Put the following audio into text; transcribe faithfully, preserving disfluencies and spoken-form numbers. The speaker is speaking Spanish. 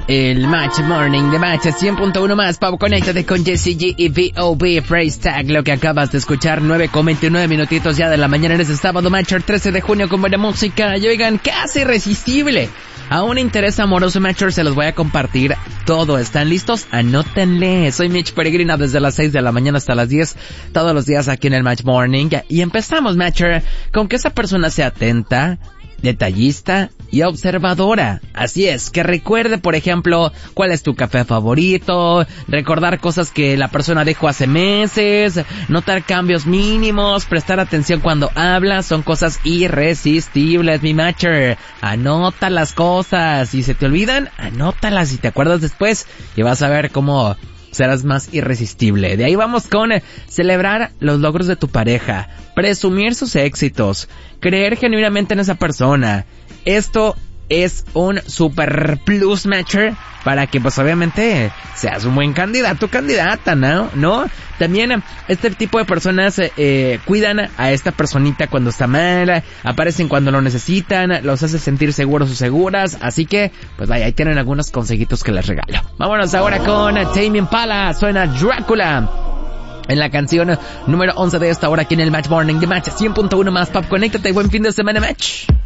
El Match Morning de Match cien punto uno más. Pau, conéctate con Jessie G y V O B Phrase Tag. Lo que acabas de escuchar, nueve con veintinueve minutitos ya de la mañana en este sábado, Matcher, trece de junio, con buena música. Y oigan, casi irresistible. A un interés amoroso, Matcher, se los voy a compartir todo. ¿Están listos? Anótenle. Soy Mitch Peregrina desde las seis de la mañana hasta las diez, todos los días aquí en el Match Morning. Y empezamos, Matcher, con que esa persona sea atenta, detallista y observadora. Así es, que recuerde, por ejemplo, cuál es tu café favorito, recordar cosas que la persona dejó hace meses, notar cambios mínimos, prestar atención cuando habla. Son cosas irresistibles, mi matcher. Anota las cosas. Si se te olvidan, anótalas y te acuerdas después y vas a ver cómo serás más irresistible. De ahí vamos con eh, celebrar los logros de tu pareja, presumir sus éxitos, creer genuinamente en esa persona. Esto es un super plus, matcher, para que pues obviamente seas un buen candidato, candidata, ¿no? ¿No? También este tipo de personas eh, cuidan a esta personita cuando está mal, aparecen cuando lo necesitan, los hace sentir seguros o seguras. Así que, pues vaya, ahí tienen algunos consejitos que les regalo. Vámonos ahora con Tame Impala. Suena Drácula en la canción número once de esta hora aquí en el Match Morning de Match cien punto uno más. Pop, conéctate, buen fin de semana, Match.